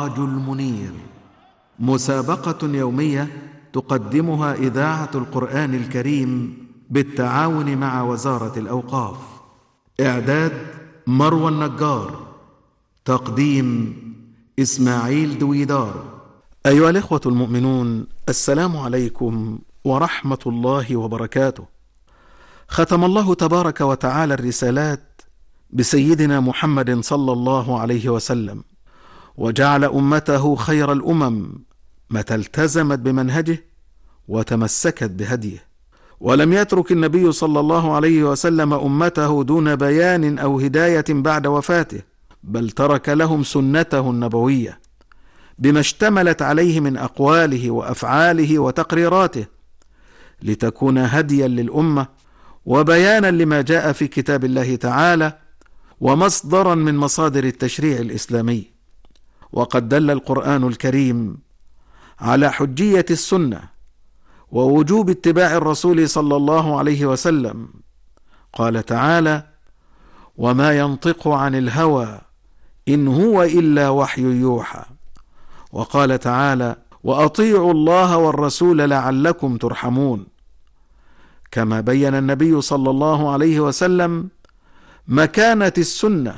السراج المنير، مسابقة يومية تقدمها إذاعة القرآن الكريم بالتعاون مع وزارة الأوقاف. إعداد مروى النجار، تقديم إسماعيل دويدار. أيها الإخوة المؤمنون، السلام عليكم ورحمة الله وبركاته. ختم الله تبارك وتعالى الرسالات بسيدنا محمد صلى الله عليه وسلم، وجعل أمته خير الأمم متى التزمت بمنهجه وتمسكت بهديه. ولم يترك النبي صلى الله عليه وسلم أمته دون بيان أو هداية بعد وفاته، بل ترك لهم سنته النبوية بما اشتملت عليه من أقواله وأفعاله وتقريراته، لتكون هديا للأمة وبيانا لما جاء في كتاب الله تعالى ومصدرا من مصادر التشريع الإسلامي. وقد دل القرآن الكريم على حجية السنة ووجوب اتباع الرسول صلى الله عليه وسلم. قال تعالى: وما ينطق عن الهوى إن هو إلا وحي يوحى. وقال تعالى: وأطيعوا الله والرسول لعلكم ترحمون. كما بين النبي صلى الله عليه وسلم مكانة السنة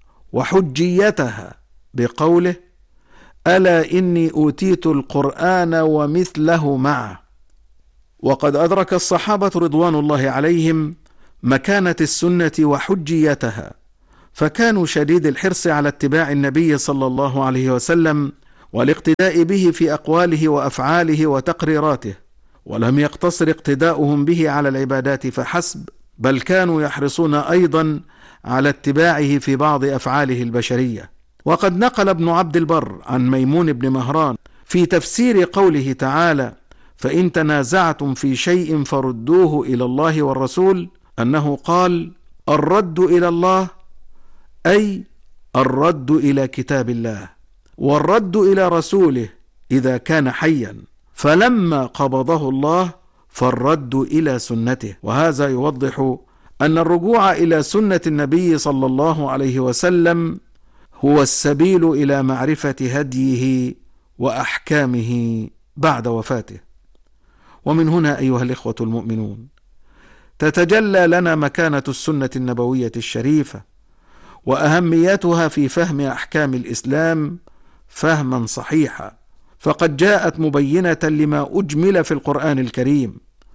وحجيتها بقوله: ألا إني أوتيت القرآن ومثله معه. وقد أدرك الصحابة رضوان الله عليهم مكانة السنة وحجيتها، فكانوا شديد الحرص على اتباع النبي صلى الله عليه وسلم والاقتداء به في أقواله وأفعاله وتقريراته. ولم يقتصر اقتداؤهم به على العبادات فحسب، بل كانوا يحرصون أيضا على اتباعه في بعض أفعاله البشرية. وقد نقل ابن عبد البر عن ميمون بن مهران في تفسير قوله تعالى: فإن تنازعتم في شيء فردوه إلى الله والرسول، أنه قال: الرد إلى الله أي الرد إلى كتاب الله، والرد إلى رسوله إذا كان حيا، فلما قبضه الله فالرد إلى سنته. وهذا يوضح أن الرجوع إلى سنة النبي صلى الله عليه وسلم هو السبيل إلى معرفة هديه وأحكامه بعد وفاته. ومن هنا أيها الإخوة المؤمنون تتجلى لنا مكانة السنة النبوية الشريفة وأهميتها في فهم أحكام الإسلام فهما صحيحا، فقد جاءت مبينة لما أجمل في القرآن الكريم،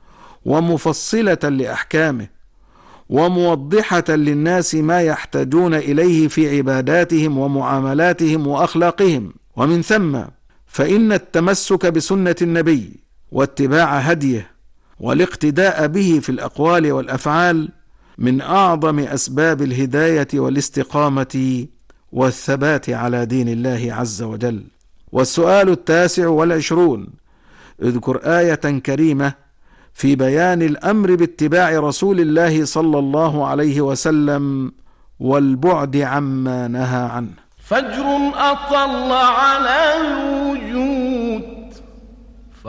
ومفصلة لأحكامه، وموضحة للناس ما يحتاجون إليه في عباداتهم ومعاملاتهم وأخلاقهم. ومن ثم فإن التمسك بسنة النبي واتباع هديه والاقتداء به في الأقوال والأفعال من أعظم أسباب الهداية والاستقامة والثبات على دين الله عز وجل. والسؤال 29: اذكر آية كريمة في بيان الأمر باتباع رسول الله صلى الله عليه وسلم والبعد عما نهى عنه. فجر أطل على الوجوه